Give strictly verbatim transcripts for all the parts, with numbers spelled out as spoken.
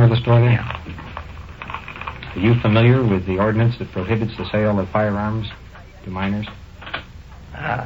of the store there? Yeah. Are you familiar with the ordinance that prohibits the sale of firearms to minors? Uh,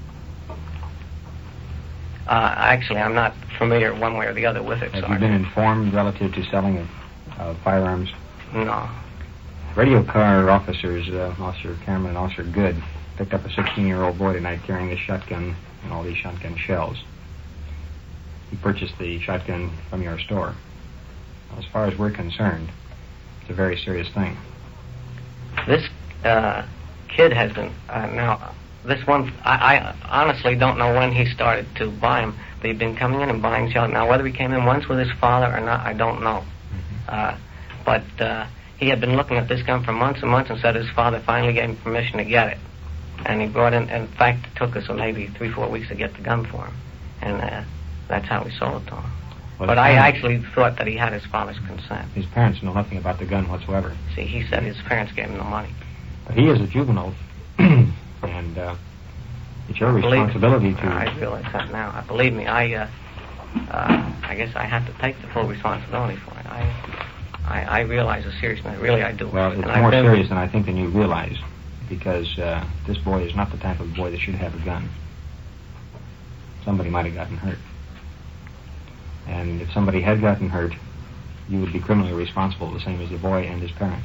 uh, actually, I'm not familiar one way or the other with it. Have Sergeant. you been informed relative to selling of, of firearms? No. Radio car officers, uh, Officer Cameron and Officer Good, picked up a sixteen-year-old boy tonight carrying this shotgun and all these shotgun shells. He purchased the shotgun from your store. As far as we're concerned, it's a very serious thing. This uh, kid has been, uh, now, this one, I, I honestly don't know when he started to buy them, but he'd been coming in and buying shells. Now, whether he came in once with his father or not, I don't know. Mm-hmm. Uh, but uh, he had been looking at this gun for months and months and said his father finally gave him permission to get it. And he brought in, in fact, it took us uh, maybe three, four weeks to get the gun for him. And uh, that's how we sold it to him. Well, but I actually thought that he had his father's consent. His parents know nothing about the gun whatsoever. See, he said his parents gave him the money. But he is a juvenile, and uh, it's your responsibility to... I realize that now. Uh, believe me, I, uh, uh, I guess I have to take the full responsibility for it. I, I, I realize the seriousness. Really, I do. Well, it's and more been... serious than I think than you realize, because uh, this boy is not the type of boy that should have a gun. Somebody might have gotten hurt. And if somebody had gotten hurt, you would be criminally responsible, the same as the boy and his parents.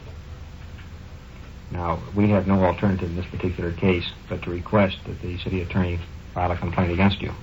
Now, we have no alternative in this particular case but to request that the city attorney file a complaint against you.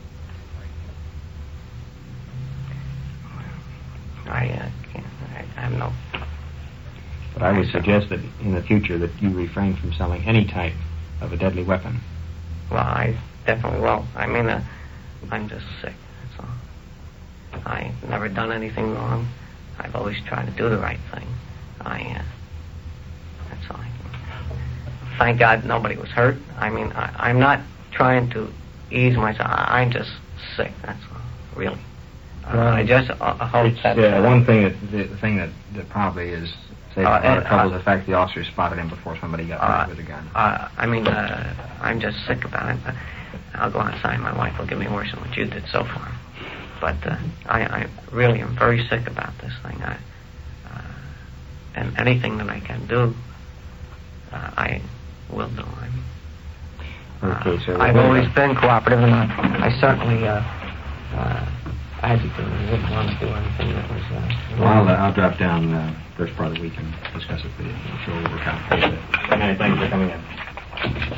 I, uh, can't, I, I have no... But I would suggest that in the future that you refrain from selling any type of a deadly weapon. Well, I definitely will. I mean, uh, I'm just sick, that's all. I've never done anything wrong. I've always tried to do the right thing. I, uh, that's all I can. Thank God nobody was hurt. I mean, I, I'm not trying to ease myself. I, I'm just sick, that's all, really. Uh, well, I just uh, hope it's, that... Uh, one thing that, the thing that, that probably is... Say, Uh, a lot of uh, trouble uh, is the fact the officer spotted him before somebody got uh, hurt with a gun. Uh, I mean, uh, I'm just sick about it. I'll go outside. My wife will give me worse than what you did so far. But uh, I, I really am very sick about this thing. I, uh, and anything that I can do, uh, I will do. I mean, okay, so... uh, I've always been cooperative, and I, I certainly... Uh, uh, agitated and didn't want to do anything that was... Uh, well, I'll, uh, I'll drop down uh, first part of the week and discuss it with you. I'm sure we'll work out. Good night. Thank you for coming in.